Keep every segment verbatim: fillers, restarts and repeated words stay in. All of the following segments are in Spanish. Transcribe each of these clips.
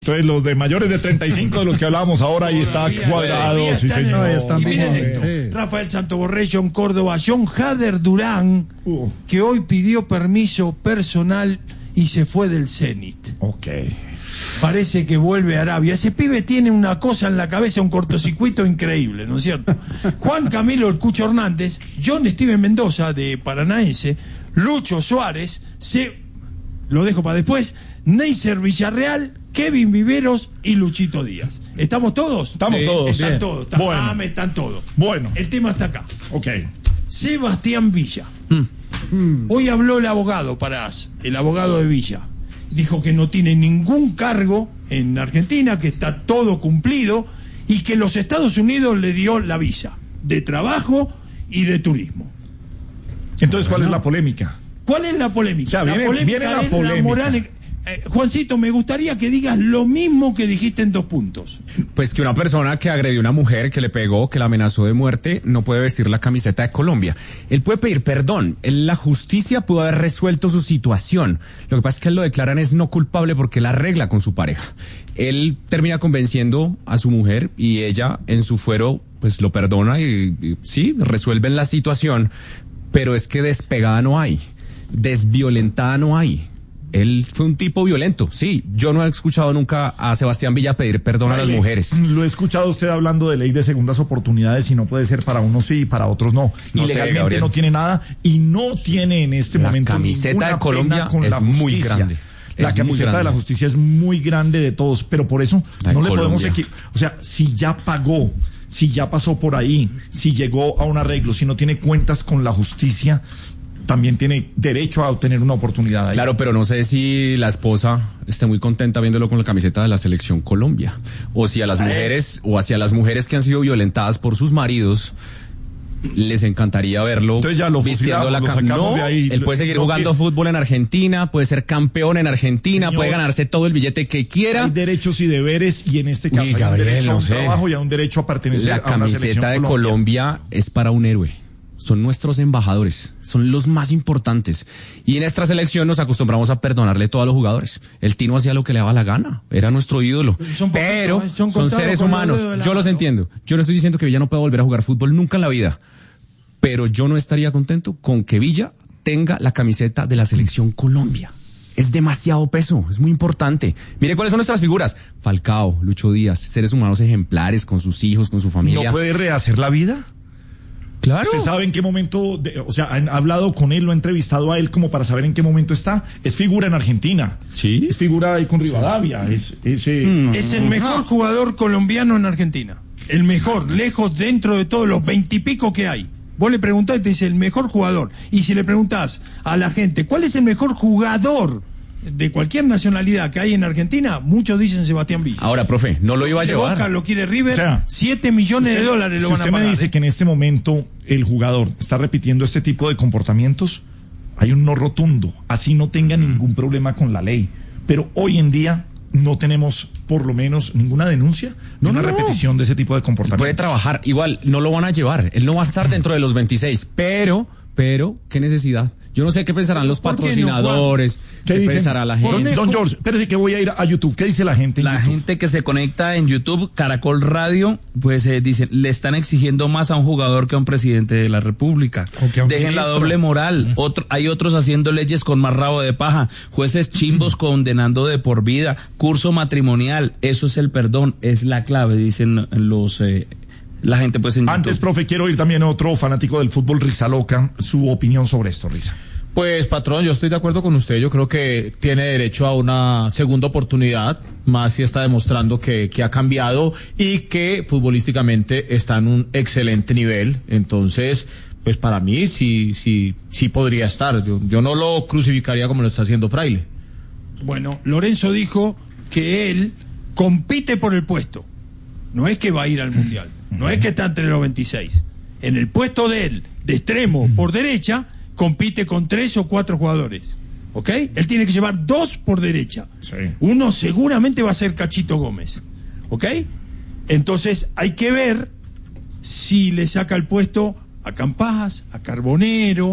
Entonces, los de mayores de treinta y cinco, de los que hablábamos ahora, ahí está Cuadrado, sí señor. Está y miren esto, sí. Rafael Santoborré, John Córdoba, John Hader Durán, uh. que hoy pidió permiso personal y se fue del Zenit. Ok. Parece que vuelve a Arabia. Ese pibe tiene una cosa en la cabeza, un cortocircuito increíble, ¿no es cierto? Juan Camilo El Cucho Hernández, John Steven Mendoza, de Paranaense, Lucho Suárez, se... lo dejo para después, Neisser Villarreal, Kevin Viveros y Luchito Díaz. ¿Estamos todos? Estamos sí, todos. Están bien. todos. Están, bueno. ah, están todos. Bueno. El tema está acá. Ok. Sebastián Villa. Mm. Hoy habló el abogado Parás, el abogado de Villa. Dijo que no tiene ningún cargo en Argentina, que está todo cumplido y que los Estados Unidos le dio la visa de trabajo y de turismo. Entonces, ¿cuál bueno. es la polémica? ¿Cuál es la polémica? O sea, viene, la polémica viene la es polémica. La moral. Eh, Juancito, me gustaría que digas lo mismo que dijiste en dos puntos. Pues que una persona que agredió a una mujer, que le pegó, que la amenazó de muerte, no puede vestir la camiseta de Colombia. Él puede pedir perdón. Él, la justicia pudo haber resuelto su situación. Lo que pasa es que él lo declaran es no culpable porque él arregla con su pareja. Él termina convenciendo a su mujer y ella en su fuero pues lo perdona y, y sí, resuelven la situación. Pero es que despegada no hay. Desviolentada no hay. Él fue un tipo violento, sí. Yo no he escuchado nunca a Sebastián Villa pedir perdón Ay, a las mujeres. Lo he escuchado usted hablando de ley de segundas oportunidades y no puede ser para unos sí y para otros no. no y legalmente sé, no tiene nada y no tiene en este la momento camiseta de Colombia con es la muy grande. La es camiseta de la justicia es muy grande de todos, pero por eso la no le Colombia. podemos equivocar. O sea, si ya pagó, si ya pasó por ahí, si llegó a un arreglo, si no tiene cuentas con la justicia, también tiene derecho a obtener una oportunidad ahí. Claro, pero no sé si la esposa esté muy contenta viéndolo con la camiseta de la selección Colombia, o si a las mujeres, o hacia las mujeres que han sido violentadas por sus maridos les encantaría verlo Entonces ya lo vistiendo la camiseta. No, de ahí, él puede seguir jugando que... fútbol en Argentina, puede ser campeón en Argentina, Señor, puede ganarse todo el billete que quiera. Hay derechos y deberes y en este caso Uy, hay Gabriel, un derecho no a un sé. trabajo y a un derecho a pertenecer la a una selección. La camiseta de Colombia. Colombia es para un héroe. Son nuestros embajadores, son los más importantes. Y en esta selección nos acostumbramos a perdonarle todo a los jugadores. El Tino hacía lo que le daba la gana, era nuestro ídolo. Son Pero poquito, son, son seres humanos, yo los entiendo. Yo no estoy diciendo que Villa no pueda volver a jugar fútbol nunca en la vida. Pero yo no estaría contento con que Villa tenga la camiseta de la selección Colombia. Es demasiado peso, es muy importante. Mire cuáles son nuestras figuras. Falcao, Lucho Díaz, seres humanos ejemplares con sus hijos, con su familia. ¿No puede rehacer la vida? Claro. ¿Usted sabe en qué momento, de, o sea, han hablado con él, lo ha entrevistado a él como para saber en qué momento está? Es figura en Argentina. Sí. Es figura ahí con Rivadavia. Es, es, eh, mm. es el mejor jugador colombiano en Argentina. El mejor, lejos dentro de todos los veintipico que hay. Vos le preguntás y te dice el mejor jugador. Y si le preguntás a la gente, ¿cuál es el mejor jugador de cualquier nacionalidad que hay en Argentina? Muchos dicen Sebastián Villa. Ahora, profe, no lo iba a llevar. Boca lo quiere River, o sea, siete millones usted, de dólares si lo van a pagar. usted me dice ¿eh? que en este momento el jugador está repitiendo este tipo de comportamientos, hay un no rotundo. Así no tenga mm. ningún problema con la ley. Pero hoy en día no tenemos por lo menos ninguna denuncia, no, una no, repetición de ese tipo de comportamientos. Puede trabajar, igual no lo van a llevar, él no va a estar dentro de los veintiséis, pero, pero, ¿qué necesidad? Yo no sé qué pensarán los patrocinadores, no, qué, ¿Qué pensará la gente. Don George, espérese que voy a ir a YouTube. ¿Qué dice la gente en La YouTube? gente que se conecta en YouTube, Caracol Radio, pues eh, dice, le están exigiendo más a un jugador que a un presidente de la República. Dejen ministro. La doble moral. Otro, hay otros haciendo leyes con más rabo de paja. Jueces chimbos condenando de por vida. Curso matrimonial. Eso es el perdón. Es la clave, dicen los... Eh, la gente pues en Antes, YouTube. Profe, quiero oír también a otro fanático del fútbol, Risa Loca, su opinión sobre esto, Risa. Pues, patrón, yo estoy de acuerdo con usted. Yo creo que tiene derecho a una segunda oportunidad, más si está demostrando que, que ha cambiado y que futbolísticamente está en un excelente nivel. Entonces, pues para mí sí, sí, sí podría estar. Yo, yo no lo crucificaría como lo está haciendo Fraile. Bueno, Lorenzo dijo que él compite por el puesto. No es que va a ir al Mundial. No es que está entre los veintiséis. En el puesto de él, de extremo por derecha, compite con tres o cuatro jugadores. ¿Ok? Él tiene que llevar dos por derecha. Sí. Uno seguramente va a ser Cachito Gómez. ¿Ok? Entonces hay que ver si le saca el puesto a Campajas, a Carbonero,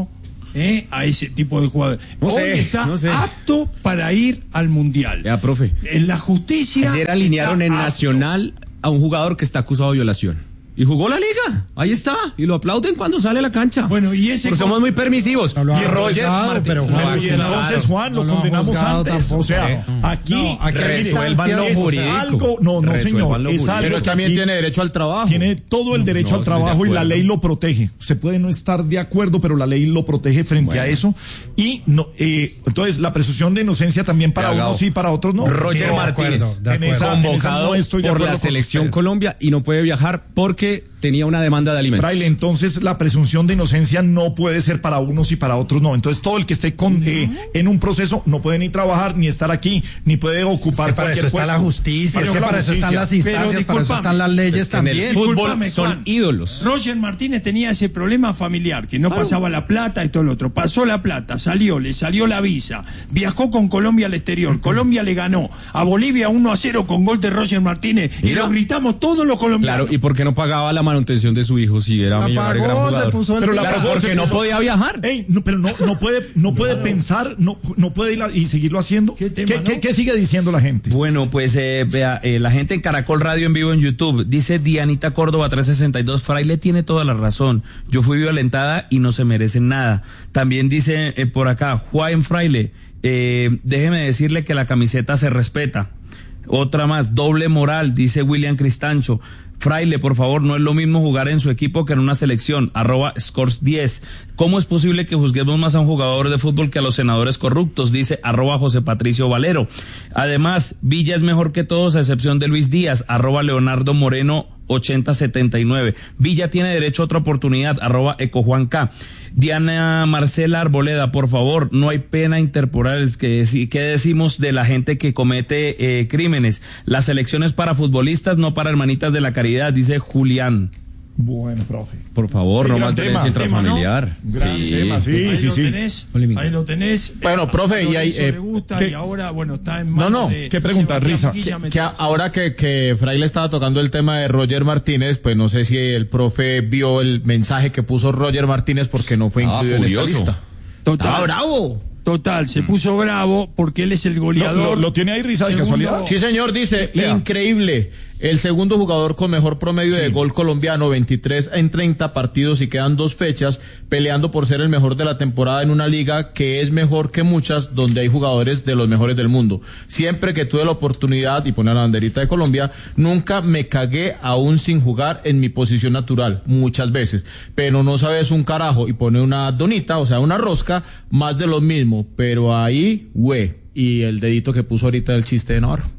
¿eh? a ese tipo de jugadores. No Hoy sé, está no sé. apto para ir al Mundial. Ya, profe. En la justicia. Ayer alinearon está en apto. Nacional a un jugador que está acusado de violación. Y jugó la liga, ahí está, y lo aplauden cuando sale a la cancha. Bueno, y ese Porque somos muy permisivos. No lo y han Roger juzgado, Martínez, pero no, Juan, Y entonces, Juan, lo no lo han condenamos juzgado antes. tampoco. O sea, aquí, No, aquí hay resuelvan lo instancias- jurídico. es algo, no, no, Resuelvan señor, lo es jurídico. algo Pero él que también aquí tiene derecho al trabajo. tiene todo el derecho no, al estoy de trabajo y la acuerdo. ley lo protege. Usted puede no estar de acuerdo, pero la ley lo protege frente Bueno. a eso. Y no, eh, entonces la presunción de inocencia también para Legal. unos sí, para otros no. Roger De Martínez, acuerdo, de en esa- en esa convocado no estoy de por acuerdo la con selección usted. Colombia y no puede viajar porque tenía una demanda de alimentos. Fraile, entonces la presunción de inocencia no puede ser para unos y para otros no. Entonces todo el que esté con, eh, en un proceso no puede ni trabajar, ni estar aquí, ni puede ocupar Es que para cualquier eso está puesto. la justicia, es que la para eso están justicia. las instancias, Pero para eso discúlpame, están las leyes En el también. fútbol Discúlpame, son Juan. ídolos. Roger Martínez tenía ese problema familiar, que no pasaba la plata y todo lo otro. Pasó la plata, salió, le salió la visa, viajó con Colombia al exterior. Colombia le ganó a Bolivia uno a cero con gol de Roger Martínez y Mira. lo gritamos todos los colombianos. Claro, ¿y por qué no pagaba la manutención de su hijo si era La millonario, gran pagó, se jugador? puso el Pero la Claro, pagó, porque se no puso- podía viajar. Ey, no, pero no, no puede, no puede pensar, no, no puede ir a- y seguirlo haciendo. ¿Qué tema, ¿Qué, no? qué- qué sigue diciendo la gente? Bueno, pues eh, vea, eh, la gente en Caracol Radio en vivo en YouTube dice Dianita Córdoba trescientos sesenta y dos, Fraile tiene toda la razón. Yo fui violentada y no se merecen nada. También dice eh, por acá Juan Fraile, eh, déjeme decirle que la camiseta se respeta. Otra más, doble moral, dice William Cristancho. Fraile, por favor, no es lo mismo jugar en su equipo que en una selección, arroba scores diez. ¿Cómo es posible que juzguemos más a un jugador de fútbol que a los senadores corruptos? Dice arroba José Patricio Valero. Además, Villa es mejor que todos a excepción de Luis Díaz, arroba Leonardo Moreno ochenta setenta y nueve. Villa tiene derecho a otra oportunidad, arroba Ecojuan K. Diana Marcela Arboleda, por favor, no hay pena interporal. ¿Qué, qué decimos de la gente que comete eh, crímenes? Las elecciones para futbolistas, no para hermanitas de la caridad, dice Julián. Bueno, profe. Por favor, Sí, no gran más tema, violencia tema, ¿no? intrafamiliar. Gran Sí. tema, sí, ahí sí, lo sí. tenés, Polémica. ahí lo tenés. Bueno, Eh, profe, a y hay, Lorenzo eh, le gusta ¿qué? y ahora, bueno, está en No, manos no, de ¿qué pregunta, Sebastián Risa? Villa Que meterse. a- ahora que, que Fraile estaba tocando el tema de Roger Martínez, pues no sé si el profe vio el mensaje que puso Roger Martínez porque no fue Ah, incluido en esta furioso. lista. Total. ¡Estaba bravo! Total, se puso bravo porque él es el ¿Lo, goleador. lo- lo tiene ahí, Risa, de Segundo- casualidad? Sí, señor, dice, Lea. increíble. El segundo jugador con mejor promedio de gol colombiano, veintitrés en treinta partidos y quedan dos fechas peleando por ser el mejor de la temporada en una liga que es mejor que muchas donde hay jugadores de los mejores del mundo. Siempre que tuve la oportunidad, y pone la banderita de Colombia, nunca me cagué aún sin jugar en mi posición natural, muchas veces. Pero no sabes un carajo y pone una donita, o sea, una rosca, más de lo mismo. Pero ahí, güey, y el dedito que puso ahorita del chiste de Navarro.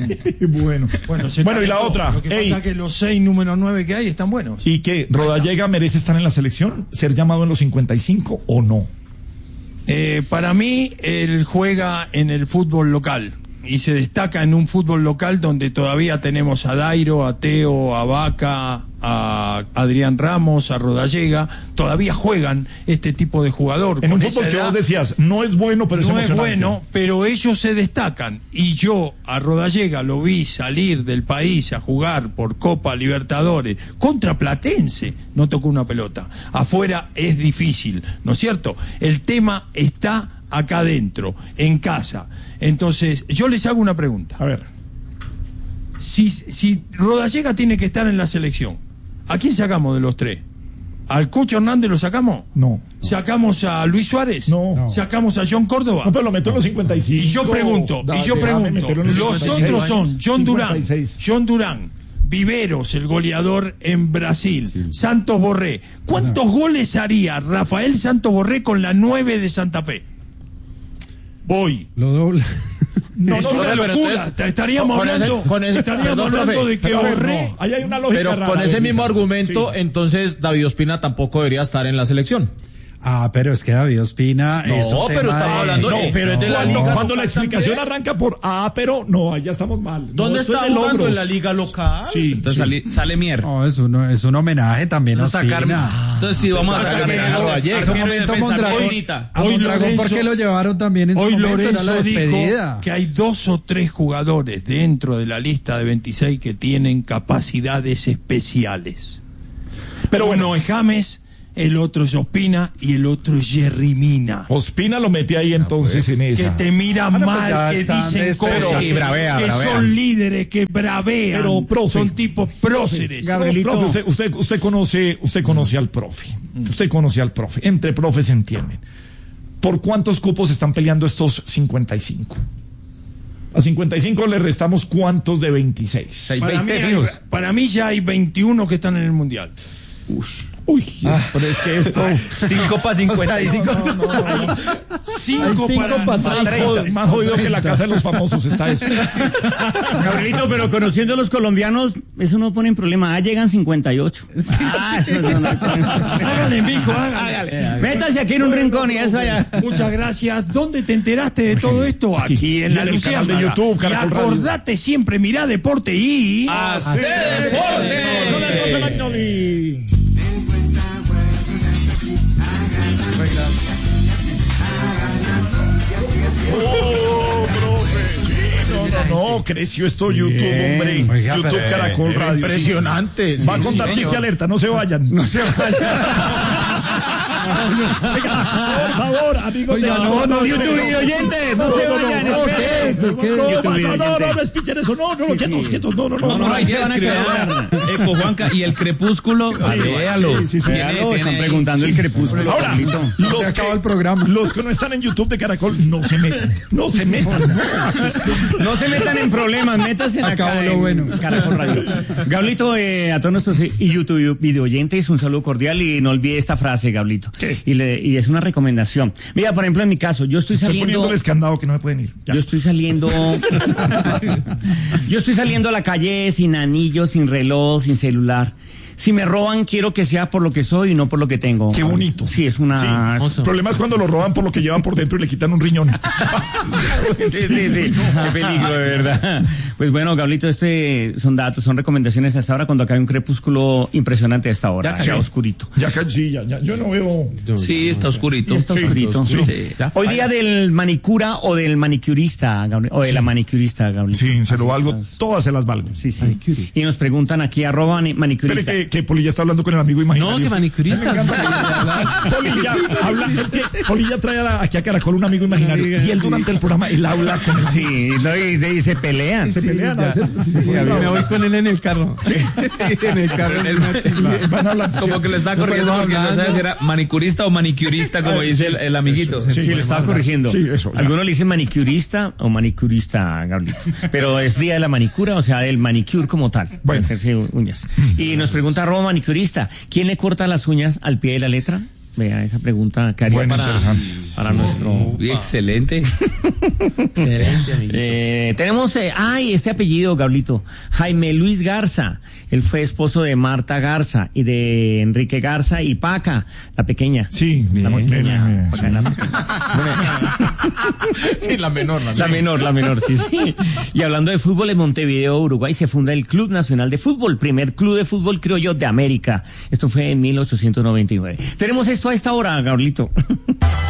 Bueno, Bueno, se bueno y la calentó. otra. Lo que Ey, pasa es que los seis número nueve que hay están buenos. ¿y qué? ¿Rodallega merece estar en la selección? ¿Ser llamado en los cincuenta y cinco o no? Eh, para mí, él juega en el fútbol local y se destaca en un fútbol local donde todavía tenemos a Dairo, a Teo, a Vaca, a Adrián Ramos, a Rodallega. Todavía juegan este tipo de jugador. En un con fútbol esa que edad. vos decías, no es bueno, pero es No es emocionante. bueno, pero ellos se destacan. Y yo a Rodallega lo vi salir del país a jugar por Copa Libertadores contra Platense. No tocó una pelota. Afuera es difícil, ¿no es cierto? El tema está acá adentro, en casa. Entonces, yo les hago una pregunta. A ver, Si, si Rodallega tiene que estar en la selección, ¿a quién sacamos de los tres? ¿Al Cucho Hernández lo sacamos? no. ¿Sacamos a Luis Suárez? No. No. ¿Sacamos a John Córdoba? No, pero lo meto en los cincuenta y cinco. Y yo pregunto, Da- y yo déjame pregunto, meterlo en los cincuenta y seis. otros son John Durán, cincuenta y seis. John Durán, Viveros, el goleador en Brasil, Santos Borré. ¿Cuántos goles haría Rafael Santos Borré con la nueve de Santa Fe? Hoy. Lo dobla. No, es no, una pero locura. entonces, estaríamos con ese- hablando, con ese- estaríamos perdón, hablando profe, de que Pero a ver, Borré. no, ahí hay una lógica Pero rara, con ese de mismo Risa. argumento, Sí. entonces David Ospina tampoco debería estar en la selección. Ah, pero es que David Ospina No, es un pero tema estaba de- hablando- No, Eh, pero es de la no, liga. no. Cuando la local explicación también. arranca por ah, pero no, allá estamos mal. ¿Dónde No, esto está es de jugando logros. en la liga local? Sí, Entonces sí. sale, sale Mier. No, es un, es un homenaje también a Entonces, sacar- Ospina. entonces sí, vamos a Pasa sacar que a lo- Rodallega. En su Arquero de momento defensa, Mondragón, Bonita. a Hoy Mondragón Lorenzo- porque lo llevaron también en su Hoy momento, era la Lorenzo dijo despedida. que hay dos o tres jugadores dentro de la lista de veintiséis que tienen capacidades especiales. Pero Uno bueno, es James, el otro es Ospina y el otro es Jerry Mina. Ospina lo mete ahí entonces pues, en esa. Que te miran Ah, no, pues mal, ya que están dicen de cosas, espero. que, Sí, bravea, que bravea. son líderes, que bravean. Pero, profe, son tipos próceres. Gabrielito. Profe, usted, usted, usted conoce, usted conoce al profe. Usted conoce al profe. Entre profes se entienden. ¿Por cuántos cupos están peleando estos cincuenta y cinco? A cincuenta y cinco le restamos cuántos de veintiséis. Hay Para mí, veinte hay- fijos. para mí ya hay veintiuno que están en el Mundial. Uy, pero es que esto cinco para cincuenta y cinco. Cinco, para, más, jod- más jodido que la casa de los famosos está eso. Gabrielito, pero conociendo a los colombianos, eso no pone en problema. Ah, llegan cincuenta y ocho. Ah, eso no, no, Hágale, mijo, hágale. Métase aquí en un rincón y eso allá. Muchas gracias. ¿Dónde te enteraste de todo esto? Aquí en Y la en el canal de Luciérnaga. YouTube, Y Caracol Radio. acordate siempre, mirá Deporte y... ¡Hacer deporte! Con el profe Magnoli. Oh, profe. Sí, no, no, no, creció esto YouTube, hombre. Oiga, YouTube pero, Caracol Radio. Impresionante. Va a contar chiste alerta, no se vayan. No se Por favor, amigos Oiga, de no, no, YouTube y oyentes, no se vayan. no, esperen. ¿qué es eso? ¿Qué es? No, YouTube no, no, oyente. no, no, escuchen eso, no, no, quietos, quietos, no, no, no, No, no, ahí se van a quedar. Eco, Juanca, y el crepúsculo, véalo. sí, sí, sí. Tiene- Véalo, tiene están ahí- preguntando el crepúsculo. Ahora, Carlito. los Se acaba que- el programa. Los que no están en YouTube de Caracol, no se metan, no se metan, no. No se metan en problemas, métanse en Acabó acá lo en bueno. Caracol Radio. Gablito, eh, a todos nuestros eh, YouTube video oyentes, un saludo cordial y no olvide esta frase, Gablito. ¿Qué? Y, le, y es una recomendación. Mira, por ejemplo, en mi caso, yo estoy Estoy saliendo... poniéndoles candado que no me pueden ir. Ya. Yo estoy saliendo. Yo estoy saliendo a la calle sin anillo, sin reloj, sin celular. Si me roban, quiero que sea por lo que soy y no por lo que tengo. Qué bonito. Sí, es una. Sí. El problema es cuando lo roban por lo que llevan por dentro y le quitan un riñón. Sí, sí, sí. Qué peligro, de verdad. Pues bueno, Gablito, este son datos, son recomendaciones hasta ahora cuando acá hay un crepúsculo impresionante a esta hora, ya, oscurito. Ya, ca- sí, ya, ya. Yo no veo. Sí, está oscurito. Ya está oscurito. Sí. Hoy día del manicura o del manicurista, Gabriel, o de la manicurista, Gabriel. Sí, se lo valgo. Todas se las valgo. Sí, sí. Y nos preguntan aquí, arroba mani- manicurista. Espere que, que Polilla está hablando con el amigo imaginario. No, que manicurista. Polilla, habla, el que Polilla trae a la- aquí a Caracol un amigo imaginario. Y él durante el programa, él habla con él. Sí, no, y, y se pelean. Se pelean a veces. Sí, sí, Sí, a mí sí, me voy con él en el carro. Sí, en el carro. El- y van a hablar. Como que le está corrigiendo porque no sabe si era manicurista o manicurista, como dice el, el amiguito. Eso, Sí, le estaba corrigiendo. Sí, eso, ya. Algunos le dicen manicurista o manicurista, Gablito. Pero es día de la manicura, o sea, del manicure como tal. Bueno. Bueno. Hacerse uñas. Y nos pregunta arroba manicurista, ¿quién le corta las uñas al pie de la letra? Vea, esa pregunta que haría Bueno, para, interesante. para nuestro... Uy, excelente. Eh, tenemos, eh, ay, este apellido, Gablito, Jaime Luis Garza. Él fue esposo de Marta Garza y de Enrique Garza y Paca, la pequeña. Sí, La bien, pequeña. bien, bien, Paca, la pequeña. Sí, la menor, la La menor, la menor, sí, sí. Y hablando de fútbol, en Montevideo, Uruguay, se funda el Club Nacional de Fútbol, primer club de fútbol criollo de América. Esto fue en mil ochocientos noventa y nueve. Tenemos esto a esta hora, Gablito.